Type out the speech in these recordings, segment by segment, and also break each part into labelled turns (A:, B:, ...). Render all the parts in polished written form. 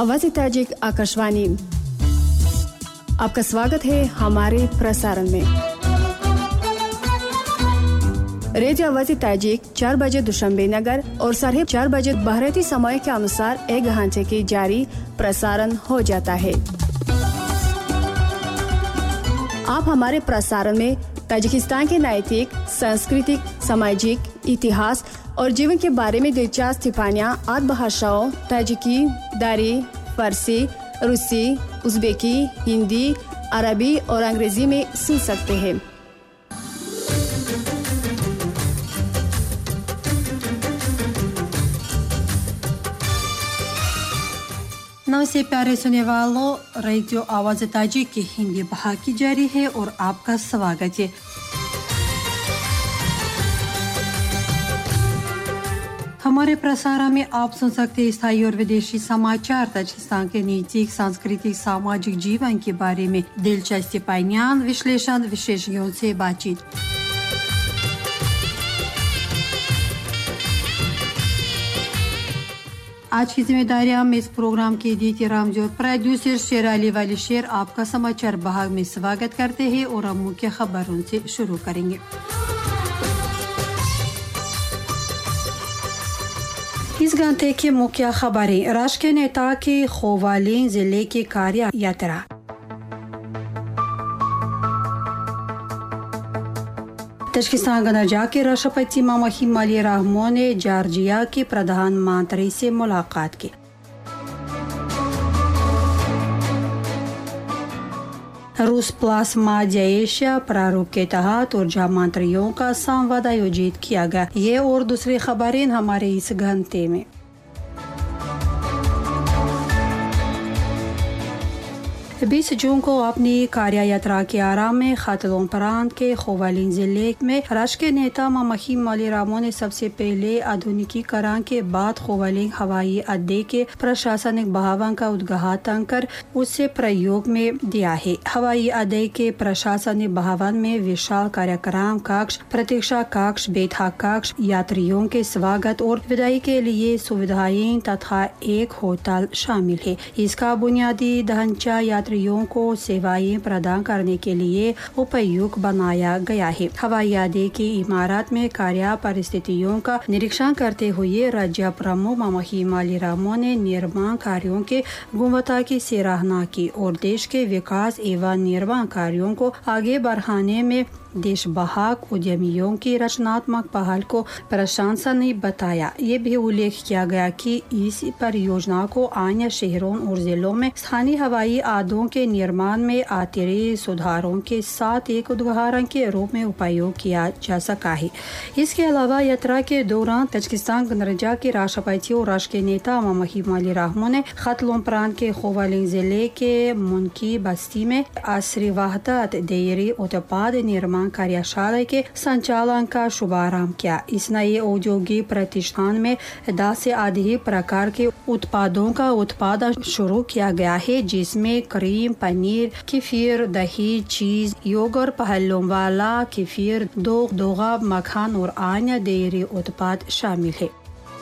A: आवाज़ ताजिक आकाशवाणी। आपका स्वागत है हमारे प्रसारण में। रेडियो आवाज़ ताजिक 4 बजे दुशंबे नगर और 4:30 बजे भारतीय समय के अनुसार 1 घंटे की जारी प्रसारण हो जाता है। आप हमारे प्रसारण में ताजिकिस्तान के नैतिक, सांस्कृतिक, सामाजिक, इतिहास और जीवन के बारे में दिलचस्प टिप्पणियां 8 भाषाओं ताजिकी, दारी, फारसी, रूसी, उज़्बेकी, हिंदी, अरबी और अंग्रेजी में सुन सकते हैं।
B: नमस्ते प्यारे सुनने वालों, रेडियो आवाज़ ताजिक की हिंदी भाग की जारी है और आपका स्वागत है। हमारे प्रसारण में आप सुन सकते हैं स्थायी और विदेशी समाचार, ताजिकिस्तान के नैतिक, सांस्कृतिक, सामाजिक जीवन के बारे में दिलचस्प टिप्पणियां, विश्लेषण, विशेषज्ञों से बातचीत। आज की जिम्मेदारियां में इस प्रोग्राम की दीती रामजोर, प्रोड्यूसर शेर अली वाली शेर आपका समाचार भाग में स्वागत करते हैं और हम मुख्य खबरों से शुरू करेंगे। इस घंटे की मुख्य खबरें। राष्ट्रीय नेता की खोवालिन जिले की कार्य यात्रा, ताजिकिस्तान गणराज्य के राष्ट्रपति मोहम्मद इमाली रहमान ने जॉर्जिया के प्रधानमंत्री से मुलाकात की। रूस प्लस मध्य एशिया प्रारूप के तहत ऊर्जा मंत्रियों का संवाद आयोजित किया गया। ये और दूसरी खबरें हमारे इस घंटे में। 20 जून को अपनी कार्य यात्रा के आरंभ में खतलों प्रांत के खोवालिन जिले में राष्ट्रीय नेता मोहम्मद इमाली रहमान ने सबसे पहले आधुनिकीकरण के बाद खोवालिन हवाई अड्डे के प्रशासनिक भवन का उद्घाटन कर उसे प्रयोग में दिया है। हवाई अड्डे के प्रशासनिक भवन में विशाल कार्यक्रम कक्ष, प्रतीक्षा कक्ष, बैठक कक्ष, यात्रियों के स्वागत और विदाई के लिए सुविधाएं तथा एक होटल शामिल है। इसका बुनियादी ढांचा यात्रियों को सेवाएं प्रदान करने के लिए उपयुक्त बनाया गया है। हवाई अड्डे की इमारत में कार्य परिस्थितियों का निरीक्षण करते हुए राज्य प्रमुख मोहम्मद इमाली रहमान ने निर्माण कार्यों के गुणवत्ता की सराहना की और देश के विकास एवं निर्माण कार्यों को आगे बढ़ाने में देशभक्त उद्यमियों की रचनात्मक पहल को प्रशंसनीय बताया। ये भी उल्लेख किया गया कि इस परियोजना को अन्य शहरों और जिलों में स्थानीय हवाई अड्डों के निर्माण में अतिरिक्त सुधारों के साथ एक उदाहरण के रूप में उपयोग किया जा सका है। इसके अलावा यात्रा के दौरान ताजिकिस्तान गणराज्य के राष्ट्रपति और राष्ट्रीय नेता मोहम्मद इमाली रहमान ने खतलों प्रांत के खोवालिन जिले के मुनकी बस्ती में असरी वहदत डेयरी उत्पाद निर्माण कार्यशाला के संचालन का शुभारंभ किया। इस नए औद्योगिक प्रतिष्ठान में 10 से अधिक प्रकार के उत्पादों का उत्पादन शुरू किया गया है, जिसमें क्रीम, पनीर, केफिर, दही, चीज, योगर्ट, पहलों वाला केफिर, दोगा, मक्खन और अन्य डेयरी उत्पाद शामिल है।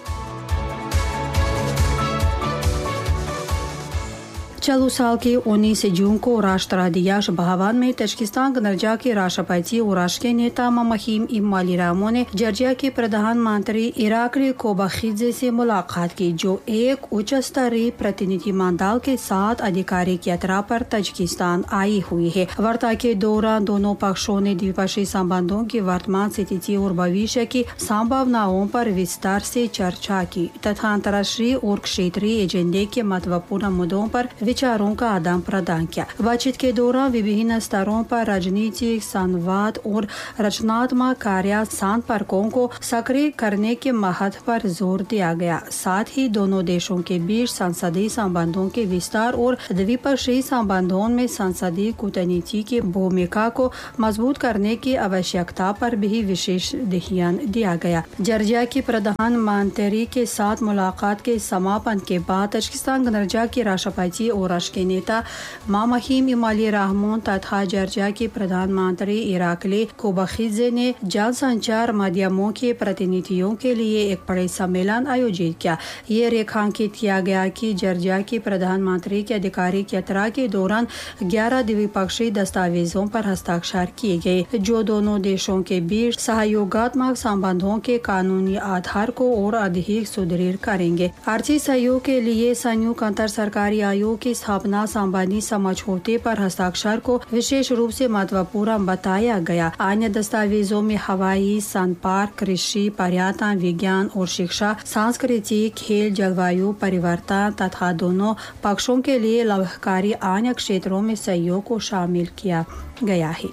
B: चालू साल के 19 जून को राष्ट्राध्यक्ष भवन में ताजिकिस्तान गणराज्य के राष्ट्रपति और राष्ट्रीय नेता मोहम्मद इमाली रहमान ने जॉर्जिया के प्रधानमंत्री इराकली कोबाखिदze से मुलाकात की, जो एक उच्च स्तरीय प्रतिनिधिमंडल के साथ आधिकारिक यात्रा पर ताजिकिस्तान आई हुई है। वार्ता के दौरान दोनों पक्षों ने द्विपक्षीय संबंधों की वर्तमान स्थिति और भविष्य की संभावनाओं पर विस्तार से चर्चा की तथा अंतर्राष्ट्रीय और क्षेत्रीय एजेंडे के महत्वपूर्ण मुद्दों पर विचारों का आदान प्रदान किया। बातचीत के दौरान विभिन्न स्तरों पर राजनीतिक संवाद और रचनात्मक कार्य संपर्कों को सक्रिय करने के महत्व पर जोर दिया गया। साथ ही दोनों देशों के बीच संसदीय संबंधों के विस्तार और द्विपक्षीय संबंधों में संसदीय कूटनीति की भूमिका को मजबूत करने की आवश्यकता पर भी विशेष ध्यान दिया गया। जॉर्जिया के प्रधानमंत्री के साथ मुलाकात के समापन के बाद ताजिकिस्तान गणराज्य के राष्ट्रपति और रश के नेता मामहीम इमाली रहमान तथा जर्जिया के प्रधानमंत्री इराकली कोबाखिजे ने जल संचार माध्यमों के प्रतिनिधियों के लिए एक बड़े सम्मेलन आयोजित किया। ये रेखांकित किया गया कि जर्जिया के प्रधानमंत्री की आधिकारिक यात्रा के दौरान 11 द्विपक्षीय दस्तावेजों पर हस्ताक्षर किए गए, जो दोनों देशों के बीच सहयोगात्मक संबंधों के कानूनी आधार को और अधिक सुदृढ़ करेंगे। आर्थिक सहयोग के लिए संयुक्त अंतर सरकारी आयोग की स्थापना संबंधी समझौते पर हस्ताक्षर को विशेष रूप से महत्वपूर्ण बताया गया। अन्य दस्तावेजों में हवाई संपर्क, कृषि, पर्यटन, विज्ञान और शिक्षा, संस्कृति, खेल, जलवायु परिवर्तन तथा दोनों पक्षों के लिए लाभकारी अन्य क्षेत्रों में सहयोग को शामिल किया गया है।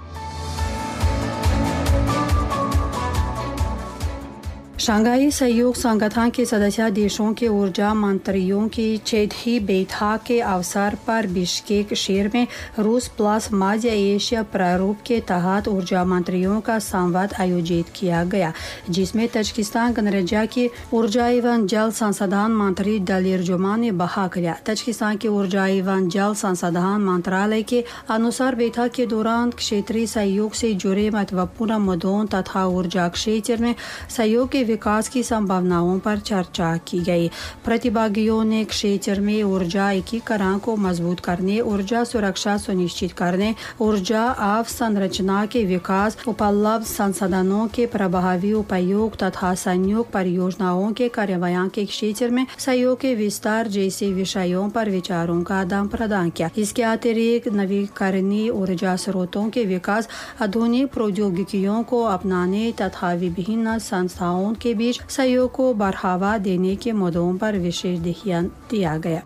B: शंघाई सहयोग संगठन के सदस्य देशों के ऊर्जा मंत्रियों की 6वीं बैठक के अवसर पर बिश्केक शहर में रूस प्लस मध्य एशिया प्रारूप के तहत ऊर्जा मंत्रियों का संवाद आयोजित किया गया, जिसमें तजाकिस्तान गणराज्य के ऊर्जा एवं जल संसाधन मंत्री दलीर जुमान ने भाग लिया। तजाकिस्तान के ऊर्जा एवं जल संसाधन मंत्रालय के अनुसार बैठक के दौरान क्षेत्रीय सहयोग से जुड़े महत्वपूर्ण मुद्दों तथा ऊर्जा क्षेत्र में सहयोग के विकास की संभावनाओं पर चर्चा की गई। प्रतिभागियों ने क्षेत्र में ऊर्जा एकीकरण को मजबूत करने, ऊर्जा सुरक्षा सुनिश्चित करने, ऊर्जा अवसंरचना के विकास, उपलब्ध संसाधनों के प्रभावी उपयोग तथा संयुक्त परियोजनाओं के कार्यान्वयन के क्षेत्र में सहयोग के विस्तार जैसे विषयों पर विचारों का आदान प्रदान किया। इसके अतिरिक्त नवीकरणीय ऊर्जा स्रोतों के विकास, आधुनिक प्रौद्योगिकियों को अपनाने तथा विभिन्न संस्थाओं के बीच सहयोग को बढ़ावा देने के मुद्दों पर विशेष ध्यान दिया गया।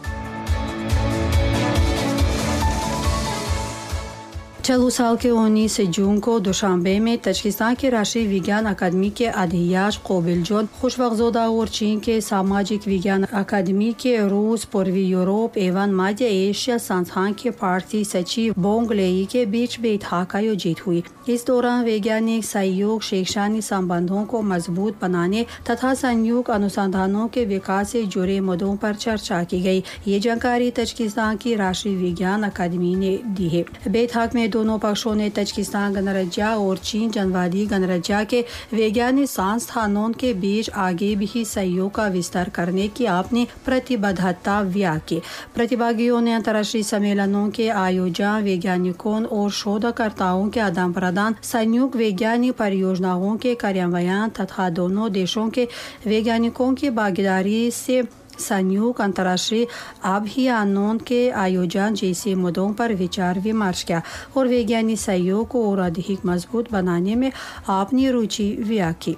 B: चालू साल के 19 जून को दुशांबे में तजाकिस्तान के राष्ट्रीय विज्ञान अकादमी के अध्यक्ष कोबिलजोन खुशबख्तोदा और चीन के सामाजिक विज्ञान अकादमी के रूस, पूर्वी यूरोप एवं मध्य एशिया संस्थान के पार्टी सचिव बोंग लेई के बीच बैठक आयोजित हुई। इस दौरान वैज्ञानिक सहयोग, शैक्षणिक संबंधों को मजबूत बनाने तथा संयुक्त अनुसंधानों के विकास से जुड़े मुद्दों पर चर्चा की गई। ये जानकारी तजाकिस्तान की राष्ट्रीय विज्ञान अकादमी ने दी है। बैठक में दोनों पक्षों ने तजाकिस्तान गणराज्य और चीन जनवादी गणराज्य के वैज्ञानिक संस्थानों के बीच आगे भी सहयोग का विस्तार करने की अपनी प्रतिबद्धता व्यक्त की। प्रतिभागियों ने अंतर्राष्ट्रीय सम्मेलनों के आयोजन, वैज्ञानिकों और शोधकर्ताओं के आदान प्रदान, संयुक्त वैज्ञानिक परियोजनाओं के कार्यान्वयन तथा दोनों देशों के वैज्ञानिकों की भागीदारी से संयुक्त अंतर्राष्ट्रीय अभियानों के आयोजन जैसे मुद्दों पर विचार विमर्श किया और वैज्ञानिक सहयोग को और अधिक मजबूत बनाने में अपनी रुचि व्यक्त की।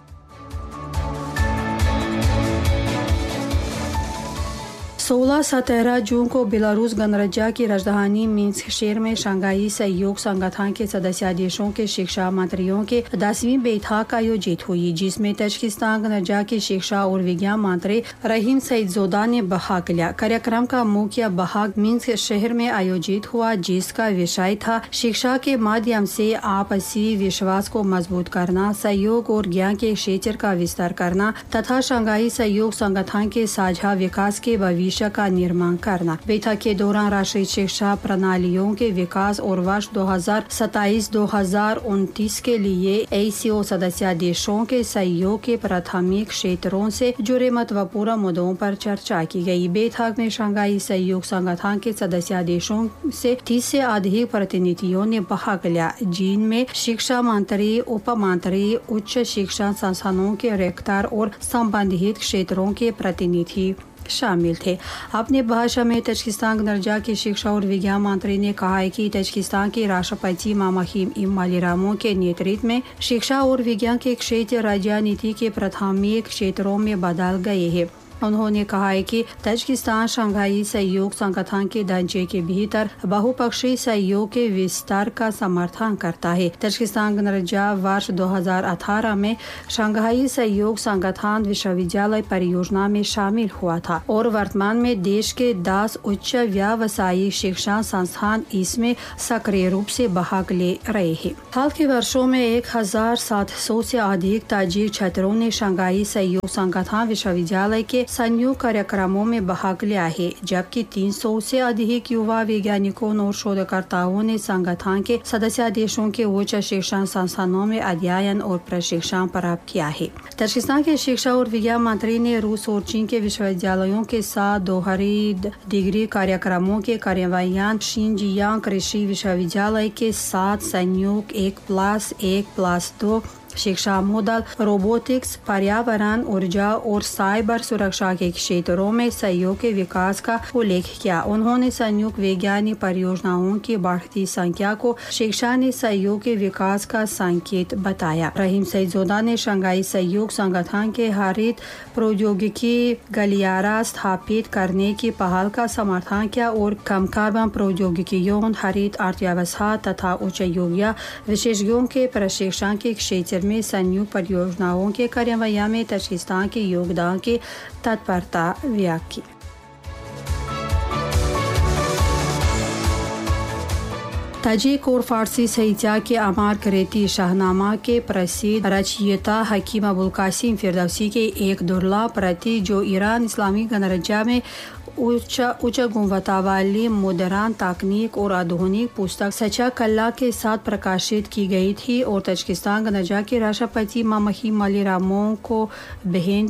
B: 16-17 जून को बेलारूस गणराज्य की राजधानी मिन्स्क शहर में शंघाई सहयोग संगठन के सदस्य देशों के शिक्षा मंत्रियों के 10वीं बैठक आयोजित हुई, जिसमें तजाकिस्तान गणराज्य के शिक्षा और विज्ञान मंत्री रहीम सईदजोदा ने भाग लिया। कार्यक्रम का मुख्य भाग मिन्स्क शहर में आयोजित हुआ, जिसका विषय था शिक्षा के माध्यम से आपसी विश्वास को मजबूत करना, सहयोग और ज्ञान के क्षेत्र का विस्तार करना तथा शंघाई सहयोग संगठन के साझा विकास के भविष्य का निर्माण करना। बैठक के दौरान राष्ट्रीय शिक्षा प्रणालियों के विकास और वर्ष 2027-2029 के लिए एसीओ सदस्य देशों के सहयोग के प्राथमिक क्षेत्रों से जुड़े महत्वपूर्ण मुद्दों पर चर्चा की गई। बैठक में शंघाई सहयोग संगठन के सदस्य देशों से 30 से अधिक प्रतिनिधियों ने भाग लिया, जिनमें शिक्षा मंत्री, उप मंत्री, उच्च शिक्षा संस्थानों के रेक्टर और संबंधित क्षेत्रों के प्रतिनिधि शामिल थे। अपने भाषण में तजाकिस्तान गणराज्य की शिक्षा और विज्ञान मंत्री ने कहा है कि तजाकिस्तान के राष्ट्रपति मामहीम इमाली रहमान के नेतृत्व में शिक्षा और विज्ञान के क्षेत्र राजनीति के प्राथमिक क्षेत्रों में बदल गए हैं। उन्होंने कहा है कि तजाकिस्तान शंघाई सहयोग संगठन के ढांचे के भीतर बहुपक्षीय सहयोग के विस्तार का समर्थन करता है। तजाकिस्तान गणराज्य वर्ष 2018 में शंघाई सहयोग संगठन विश्वविद्यालय परियोजना में शामिल हुआ था और वर्तमान में देश के 10 उच्च व्यावसायिक शिक्षा संस्थान इसमें सक्रिय रूप से भाग ले रहे हैं। हाल के वर्षों में 1700 से अधिक ताजिक छात्रों ने शंघाई सहयोग संगठन विश्वविद्यालय के संयुक्त कार्यक्रमों में भाग लिया है, जबकि 300 से अधिक युवा वैज्ञानिकों और शोधकर्ताओं ने संगठन के सदस्य देशों के उच्च शिक्षण संस्थानों में अध्ययन और प्रशिक्षण प्राप्त किया है। ताजिकिस्तान के शिक्षा और विज्ञान मंत्री ने रूस और चीन के विश्वविद्यालयों के साथ दोहरी डिग्री कार्यक्रमों के कार्यान्वयन, शिनजियांग कृषि विश्वविद्यालय के साथ संयुक्त 1+1+2 शिक्षा मॉडल, रोबोटिक्स, पर्यावरण, ऊर्जा और साइबर सुरक्षा के क्षेत्रों में सहयोग के विकास का उल्लेख किया। उन्होंने संयुक्त वैज्ञानिक परियोजनाओं की बढ़ती संख्या को शिक्षा ने सहयोग के विकास का संकेत बताया। रहीम सईदजोदा ने शंघाई सहयोग संगठन के हरित प्रौद्योगिकी गलियारा स्थापित करने की पहल का समर्थन किया और कम कार्बन प्रौद्योगिकियों, हरित अर्थव्यवस्था तथा उच्च योग्य विशेषज्ञों के प्रशिक्षण के क्षेत्र में संयुक्त परियोजनाओं के कार्यान्वयन में ताजिकिस्तान के योगदान की तत्परता व्यक्त की। ताजिक और फारसी साहित्य के अमर करेती शाहनामा के प्रसिद्ध रचयिता हकीम अबुल कासिम फिरदौसी के एक दुर्लभ प्रति जो ईरान इस्लामी गणराज्य में उच्च गुणवत्ता वाली मॉडर्न तकनीक और आधुनिक पुस्तक सच्चा कल्ला के साथ प्रकाशित की गई थी और ताजिकिस्तान गणराज्य के राष्ट्रपति महीम अली रामोन को भेंट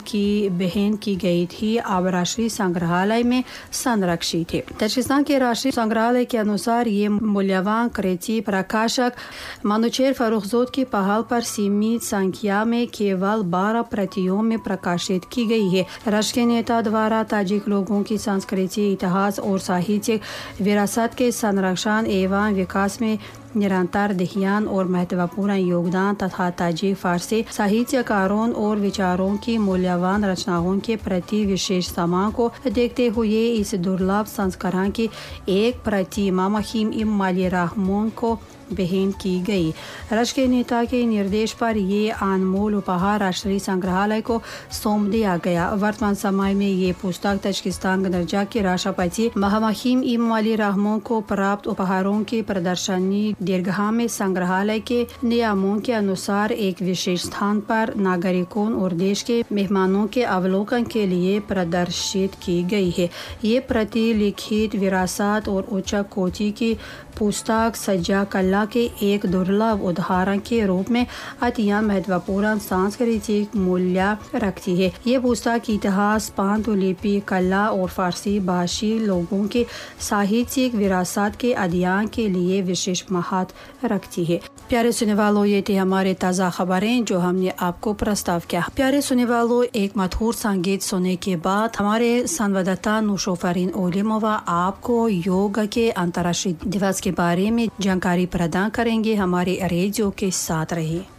B: की गई थी। अब राष्ट्रीय संग्रहालय में संरक्षित है। ताजिकिस्तान के राष्ट्रीय संग्रहालय के अनुसार ये मूल्यवान कृति प्रकाशक मानुचेर फरुखजोद की पहल पर सीमित संख्या में केवल 12 प्रतियों में प्रकाशित की गई है। राष्ट्र के नेता द्वारा ताजिक लोगों की संस्कृति, इतिहास और साहित्यिक विरासत के संरक्षण एवं विकास में निरंतर ध्यान और महत्वपूर्ण योगदान तथा ताजिक फारसी साहित्यकारों और विचारों की मूल्यवान रचनाओं के प्रति विशेष सम्मान को देखते हुए इस दुर्लभ संस्करण की एक प्रति महीम अली रामोन को भेंट की गई। राष्ट्र के नेता के निर्देश पर ये अनमोल उपहार राष्ट्रीय संग्रहालय को सौंप दिया गया। वर्तमान समय में ये पुस्तक ताजिकिस्तान गणराज्य के राष्ट्रपति महीम अली रामोन को प्राप्त उपहारों की प्रदर्शनी दीर्घा में संग्रहालय के नियमों के अनुसार एक विशेष स्थान पर नागरिकों और देश के मेहमानों के अवलोकन के लिए प्रदर्शित की गई है। ये प्रतिलिखित विरासत और उच्च कोटि की पुस्तक सज्जा कला के एक दुर्लभ उदाहरण के रूप में अत्यंत महत्वपूर्ण सांस्कृतिक मूल्य रखती है। ये पुस्तक इतिहास, पांडुलिपि, कला और फारसी भाषी लोगों के साहित्यिक विरासत के अध्ययन के लिए विशेष महत्व रखती है। प्यारे सुनने वालों, ये थी हमारे ताज़ा खबरें जो हमने आपको प्रस्ताव किया। प्यारे सुनने वालों, एक मधुर संगीत सुनने के बाद हमारे संवाददाता नुशोफरीन ओलिमोवा आपको योग के अंतर्राष्ट्रीय दिवस के बारे में जानकारी प्रदान करेंगे। हमारे रेडियो के साथ रहिए।